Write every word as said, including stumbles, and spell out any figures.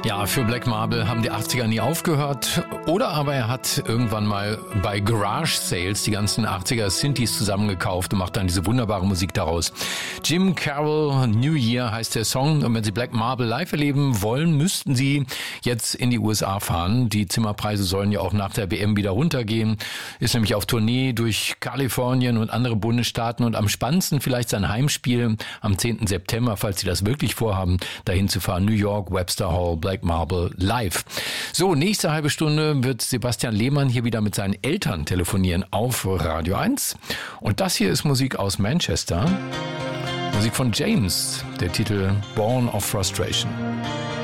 Ja, für Black Marble haben die achtziger nie aufgehört. Oder aber er hat irgendwann mal bei Garage Sales die ganzen achtziger Synthes zusammengekauft und macht dann diese wunderbare Musik daraus. Jim Carroll, New Year heißt der Song. Und wenn Sie Black Marble live erleben wollen, müssten Sie jetzt in die U S A fahren. Die Zimmerpreise sollen ja auch nach der W M wieder runtergehen. Ist nämlich auf Tournee durch Kalifornien und andere Bundesstaaten und am spannendsten vielleicht sein Heimspiel am zehnten September, falls Sie das wirklich vorhaben, dahin zu fahren. New York, Webster Hall, Black Marble live. So, nächste halbe Stunde wird Sebastian Lehmann hier wieder mit seinen Eltern telefonieren auf Radio eins. Und das hier ist Musik aus Manchester. Musik von James, der Titel Born of Frustration.